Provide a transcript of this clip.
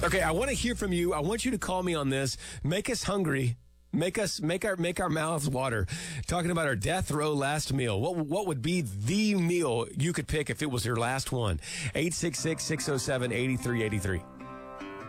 Okay, I want to hear from you. I want you to call me on this. Make us hungry. Make our mouths water. Talking about our death row last meal. What would be the meal you could pick if it was your last one? 866-607-8383.